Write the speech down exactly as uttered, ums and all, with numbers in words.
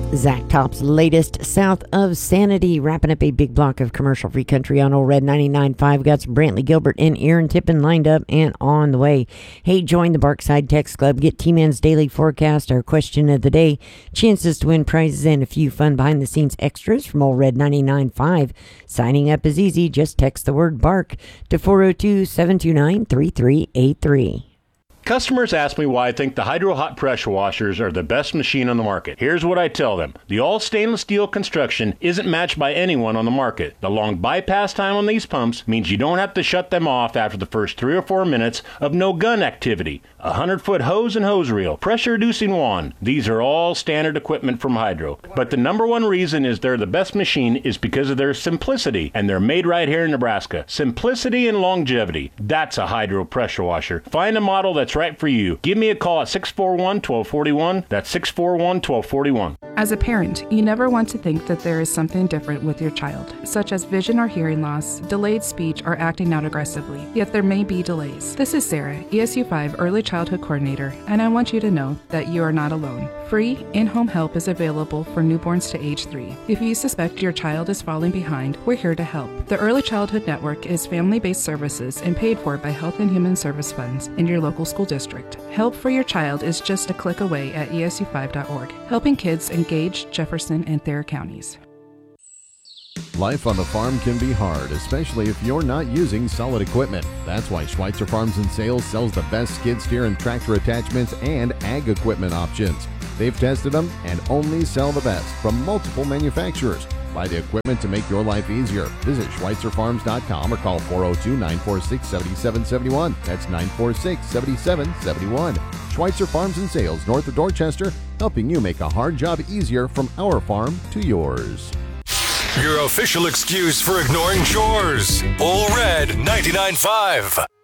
Zach Top's latest South of Sanity, wrapping up a big block of commercial-free country on Old Red ninety-nine point five. Got some Brantley Gilbert and Aaron Tippin lined up and on the way. Hey, join the Barkside Text Club. Get T-Man's daily forecast, our question of the day, chances to win prizes, and a few fun behind-the-scenes extras from Old Red ninety-nine point five. Signing up is easy. Just text the word BARK to four oh two, seven two nine, three three eight three. Customers ask me why I think the Hydro Hot pressure washers are the best machine on the market. Here's what I tell them. The all stainless steel construction isn't matched by anyone on the market. The long bypass time on these pumps means you don't have to shut them off after the first three or four minutes of no gun activity. A hundred foot hose and hose reel, pressure reducing wand. These are all standard equipment from Hydro. But the number one reason is they're the best machine is because of their simplicity, and they're made right here in Nebraska. Simplicity and longevity. That's a Hydro pressure washer. Find a model that's right for you. Give me a call at six four one, one two four one. That's six four one, one two four one. As a parent, you never want to think that there is something different with your child, such as vision or hearing loss, delayed speech, or acting out aggressively. Yet there may be delays. This is Sarah, E S U five Early Childhood Coordinator, and I want you to know that you are not alone. Free in-home help is available for newborns to age three. If you suspect your child is falling behind, we're here to help. The Early Childhood Network is family-based services and paid for by Health and Human Service funds in your local school district. Help for your child is just a click away at E S U five dot org, helping kids in Gage, Jefferson, and Thayer counties. Life on the farm can be hard, especially if you're not using solid equipment. That's why Schweitzer Farms and Sales sells the best skid steer and tractor attachments and ag equipment options. They've tested them and only sell the best from multiple manufacturers. Buy the equipment to make your life easier. Visit Schweitzer Farms dot com or call four oh two, nine four six, seven seven seven one. That's nine four six, seven seven seven one. Schweitzer Farms and Sales, north of Dorchester, helping you make a hard job easier from our farm to yours. Your official excuse for ignoring chores. Old Red ninety-nine point five.